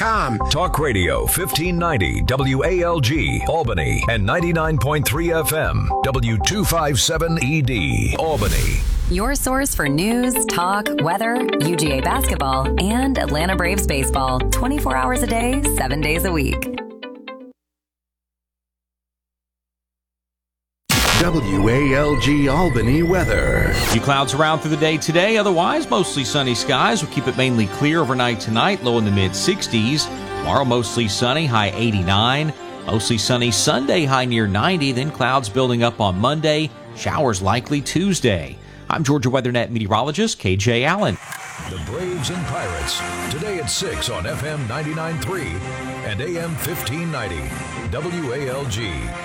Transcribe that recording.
WALG.com. Talk Radio 1590 WALG Albany and 99.3 FM W257ED Albany. Your source for news, talk, weather, UGA basketball, and Atlanta Braves baseball. 24 hours a day, 7 days a week. WALG Albany weather. A few clouds around through the day today. Otherwise, mostly sunny skies. We'll keep it mainly clear overnight tonight, low in the mid-60s. Tomorrow, mostly sunny, high 89. Mostly sunny Sunday, high near 90. Then clouds building up on Monday. Showers likely Tuesday. I'm Georgia WeatherNet meteorologist KJ Allen. The Braves and Pirates, today at 6 on FM 99.3 and AM 1590 WALG.